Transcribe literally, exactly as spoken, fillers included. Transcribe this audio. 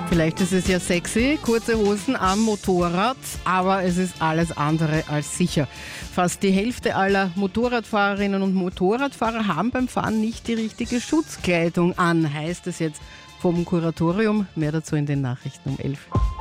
Vielleicht ist es ja sexy, kurze Hosen am Motorrad, aber es ist alles andere als sicher. Fast die Hälfte aller Motorradfahrerinnen und Motorradfahrer haben beim Fahren nicht die richtige Schutzkleidung an, heißt es jetzt vom Kuratorium. Mehr dazu in den Nachrichten um elf.